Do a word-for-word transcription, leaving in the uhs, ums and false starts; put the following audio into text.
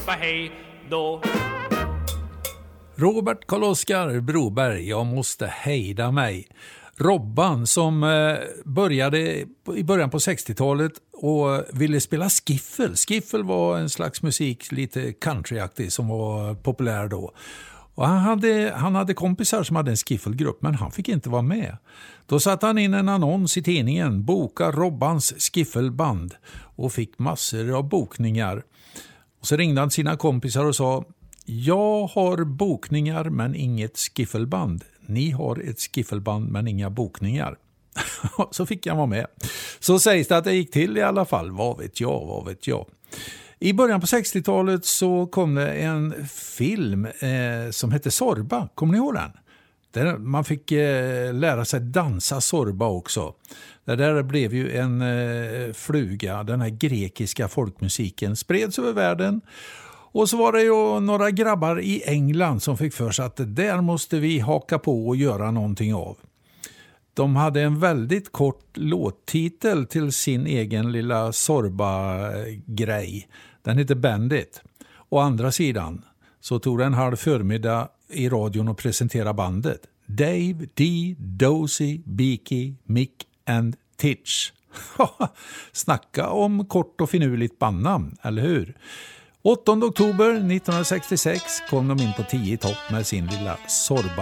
Hej då. Robert Karl-Oskar Broberg, jag måste hejda mig. Robban som eh, började i början på sextiotalet och ville spela skiffel. Skiffel var en slags musik, lite countryaktig, som var populär då. Och han hade, han hade kompisar som hade en skiffelgrupp, men han fick inte vara med. Då satte han in en annons i tidningen, boka Robbans skiffelband, och fick massor av bokningar. Och så ringde han sina kompisar och sa: jag har bokningar men inget skiffelband. Ni har ett skiffelband men inga bokningar. Så fick jag vara med. Så sägs det att det gick till i alla fall. Vad vet jag, vad vet jag. I början på sextiotalet så kom det en film eh, som hette Zorba. Kommer ni ihåg den? Där man fick eh, lära sig dansa Zorba också. Det där blev ju en eh, fluga. Den här grekiska folkmusiken spreds över världen. Och så var det ju några grabbar i England som fick för sig att det där måste vi haka på och göra någonting av. De hade en väldigt kort låttitel till sin egen lilla Zorba-grej. Den heter Bandit. Å andra sidan så tog det en halv förmiddag i radion och presenterade bandet. Dave, D, Dozy, Beaky, Mick and Titch. Snacka om kort och finurligt bandnamn, eller hur? åttonde oktober nittonhundrasextiosex kom de in på tio i topp med sin lilla Zorba.